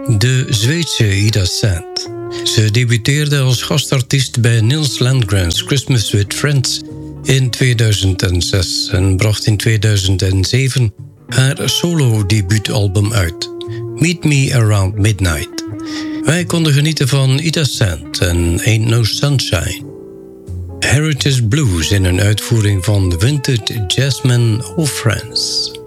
De Zweedse Ida Sand. Ze debuteerde als gastartiest bij Nils Landgren's Christmas with Friends in 2006 en bracht in 2007 haar solo-debuutalbum uit, Meet Me Around Midnight. Wij konden genieten van Ida Sand en Ain't No Sunshine. Heritage Blues in een uitvoering van Vintage Jasmine of Friends.